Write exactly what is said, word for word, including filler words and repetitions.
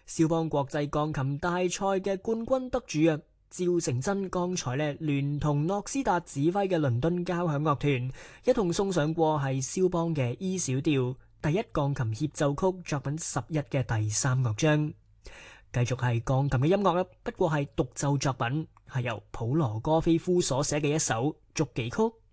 肖邦國際鋼琴大賽嘅冠軍得主啊，趙成真剛才呢聯同諾斯達指揮嘅倫敦交響樂團一同送上過係肖邦嘅 E 小調第一鋼琴協奏曲作品十一嘅第三樂章。繼續係鋼琴嘅音樂啦，不過係獨奏作品，係由普羅戈菲夫所寫嘅一首逐伎曲。